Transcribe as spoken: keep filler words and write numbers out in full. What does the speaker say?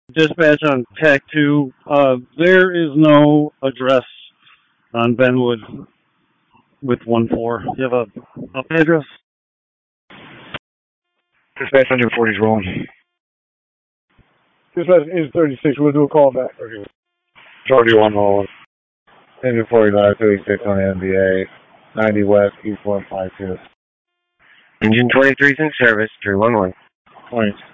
Dispatch on Tac two. Uh, there is no address on Benwood with one four. Do you have a, a address? Dispatch one forty is rolling. Dispatch is thirty-six. We'll do a call back. Okay. thirty-one rolling. Engine forty-nine, thirty-six on N B A. ninety West, East one five two. Engine twenty-three is in service, three one one. Points.